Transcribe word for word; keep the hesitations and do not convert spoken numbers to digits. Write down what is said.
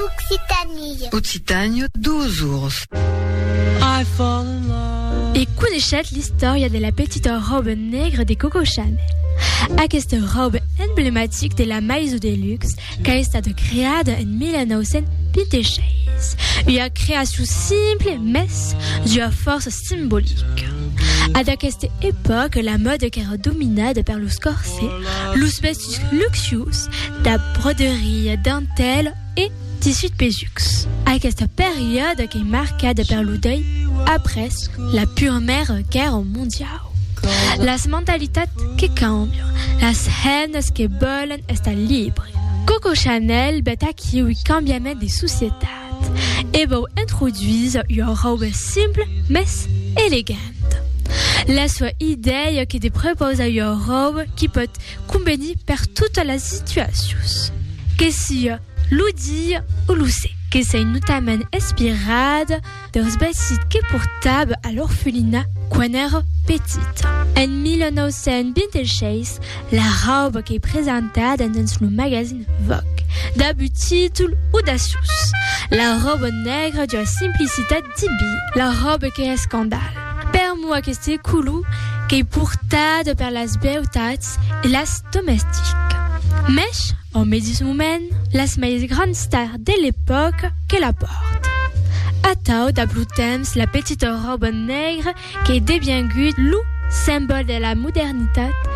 Occitanie. Occitanie dos urs. E conoscete l'histoire de la petite robe nègre de Coco Chanel. Aquesta robe emblématique de la Maison de luxe che è stata creata en millenovecentvintisei. Una création simple, mais d'une force symbolique. Ad aquesta époque, la mode era dominada per los corsets, los vestis luxueux, da broderie, dentelle et tissu de pesux. Aquesta période che è marcada per lo deuil après la Première Guerre mondiale. Las mentalitats que cambiam, las gentes que volen estar libres. Coco Chanel vet aqui o cambiamento de societat e vau introduire uma robe simple, mas elegante. La sua ideia que de proposa uma robe que pode combinar per todas as situações, que sia lo dia ou lo ser, que seja notamment inspirada dos vestidos que portava a l'orphelinat quan era petita. En millenovecentvintisei, la robe que é presentada dans le magazine Vogue, dava o título Audacious, la robe negra de la simplicité divine, la robe que é scandale. Per moi, aquest color que é portada per las beautats e las domestiques. Mais, en mateix moment, les més grandes stars de l'époque que la portent. Atau de blue temps, la petite robe negra qui est devenue le symbole de la modernité